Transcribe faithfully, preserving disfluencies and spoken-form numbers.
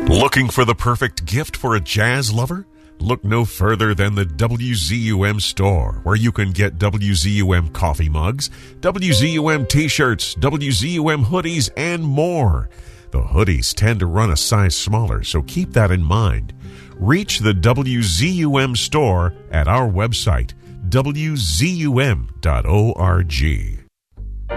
Looking for the perfect gift for a jazz lover? Look no further than the W Z U M store, where you can get W Z U M coffee mugs, W Z U M t-shirts, W Z U M hoodies, and more. The hoodies tend to run a size smaller, so keep that in mind. Reach the W Z U M store at our website, W Z U M dot org.